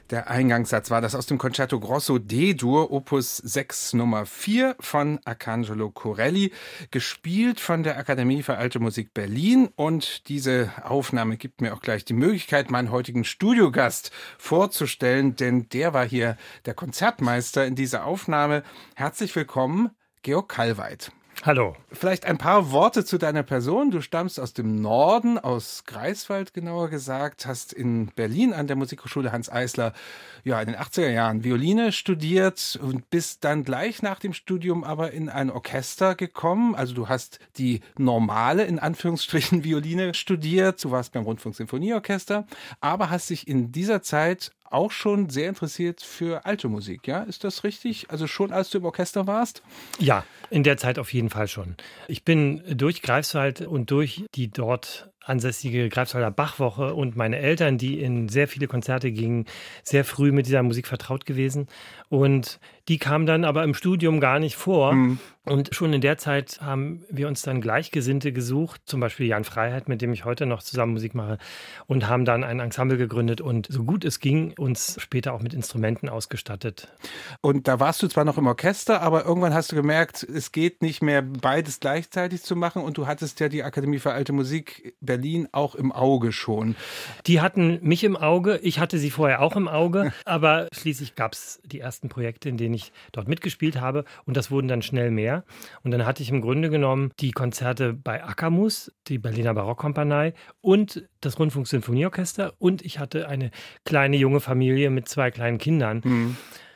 Der Eingangssatz war das aus dem Concerto Grosso D-Dur, Opus 6 Nummer 4 von Arcangelo Corelli, gespielt von der Akademie für Alte Musik Berlin. Und diese Aufnahme gibt mir auch gleich die Möglichkeit, meinen heutigen Studiogast vorzustellen, denn der war hier der Konzertmeister in dieser Aufnahme. Herzlich willkommen, Georg Kallweit. Hallo. Vielleicht ein paar Worte zu deiner Person. Du stammst aus dem Norden, aus Greifswald genauer gesagt, hast in Berlin an der Musikhochschule Hanns Eisler in den 80er Jahren Violine studiert und bist dann gleich nach dem Studium aber in ein Orchester gekommen. Also du hast die normale, in Anführungsstrichen, Violine studiert. Du warst beim Rundfunksinfonieorchester, aber hast dich in dieser Zeit auch schon sehr interessiert für alte Musik, ja? Ist das richtig? Also schon als du im Orchester warst? Ja, in der Zeit auf jeden Fall schon. Ich bin durch Greifswald und durch die dort ansässige Greifswalder Bachwoche und meine Eltern, die in sehr viele Konzerte gingen, sehr früh mit dieser Musik vertraut gewesen. Und die kam dann aber im Studium gar nicht vor. Und schon in der Zeit haben wir uns dann Gleichgesinnte gesucht, zum Beispiel Jan Freiheit, mit dem ich heute noch zusammen Musik mache, und haben dann ein Ensemble gegründet und so gut es ging, uns später auch mit Instrumenten ausgestattet. Und da warst du zwar noch im Orchester, aber irgendwann hast du gemerkt, es geht nicht mehr, beides gleichzeitig zu machen, und du hattest ja die Akademie für Alte Musik Berlin auch im Auge schon. Die hatten mich im Auge, ich hatte sie vorher auch im Auge, aber schließlich gab es die ersten Projekte, in denen ich dort mitgespielt habe, und das wurden dann schnell mehr. Und dann hatte ich im Grunde genommen die Konzerte bei Akamus, die Berliner Barockkompanie und das Rundfunksinfonieorchester, und ich hatte eine kleine junge Familie mit 2 kleinen Kindern.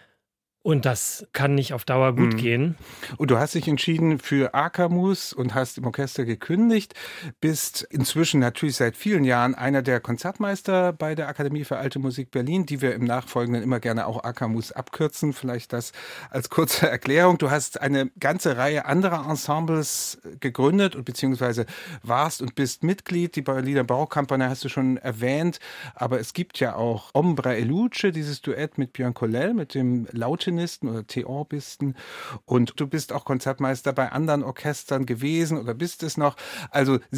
Und das kann nicht auf Dauer gut gehen. Und du hast dich entschieden für Akamus und hast im Orchester gekündigt, bist inzwischen natürlich seit vielen Jahren einer der Konzertmeister bei der Akademie für Alte Musik Berlin, die wir im Nachfolgenden immer gerne auch Akamus abkürzen. Vielleicht das als kurze Erklärung. Du hast eine ganze Reihe anderer Ensembles gegründet und beziehungsweise warst und bist Mitglied. Die Berliner Barockkompanie hast du schon erwähnt, aber es gibt ja auch Ombra e Luce, dieses Duett mit Björn Kollel, mit dem Lautenisten oder Theorbisten, und du bist auch Konzertmeister bei anderen Orchestern gewesen oder bist es noch. Also